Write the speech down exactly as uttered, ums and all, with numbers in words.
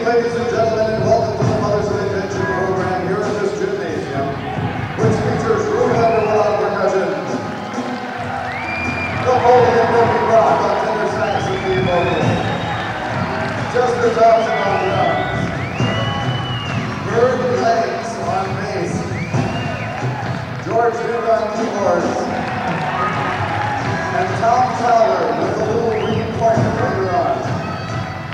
ladies and gentlemen, and welcome to the Mothers of Invention program here at this gymnasium, which features Ruben Underwood on percussion, Napoleon Milky Rock on tenor sax and lead vocals, Justin Thompson on drums, Bird Legs on bass, George Duke on keyboards, and Tom Fowler with a little green pointer later on.